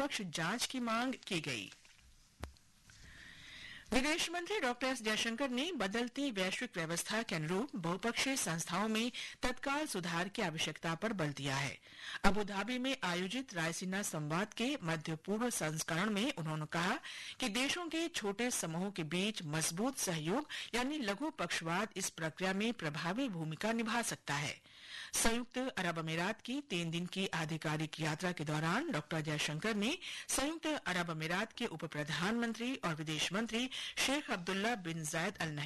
निष्पक्ष जांच की मांग की गई। विदेश मंत्री डॉक्टर एस जयशंकर ने बदलती वैश्विक व्यवस्था के अनुरूप बहुपक्षीय संस्थाओं में तत्काल सुधार की आवश्यकता पर बल दिया है। अबू धाबी में आयोजित रायसीना संवाद के मध्य पूर्व संस्करण में उन्होंने कहा कि देशों के छोटे समूहों के बीच मजबूत सहयोग यानी लघु पक्षवाद इस प्रक्रिया में प्रभावी भूमिका निभा सकता है। संयुक्त अरब अमीरात की 3 दिन की आधिकारिक यात्रा के दौरान डॉक्टर जयशंकर ने संयुक्त अरब अमीरात के उप प्रधानमंत्री और विदेश मंत्री शेख अब्दुल्ला बिन जायद अल